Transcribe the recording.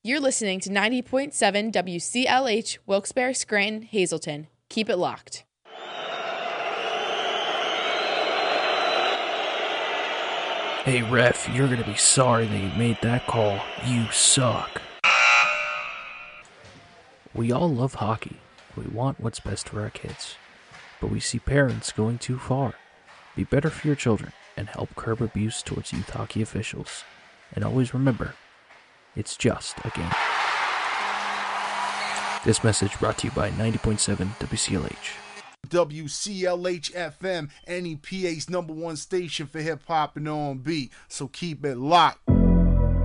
You're listening to 90.7 WCLH, Wilkes-Barre, Scranton, Hazleton. Keep it locked. Hey ref, you're gonna be sorry that you made that call. You suck. We all love hockey. We want what's best for our kids. But we see parents going too far. Be better for your children and help curb abuse towards youth hockey officials. And always remember, it's just a game. This message brought to you by 90.7 WCLH. WCLH FM, NEPA's #1 station for hip hop and R&B. So keep it locked.